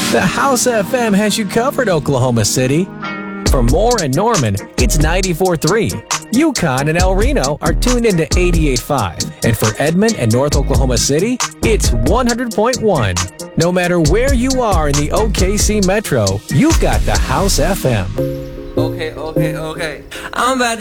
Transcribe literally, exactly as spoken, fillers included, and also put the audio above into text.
The House F M has you covered, Oklahoma City. For Moore and Norman, it's ninety-four point three. Yukon and El Reno are tuned into eighty-eight point five. And for Edmond and North Oklahoma City, it's one hundred point one. No matter where you are in the O K C Metro, you've got the House F M. Okay, okay, okay. I'm about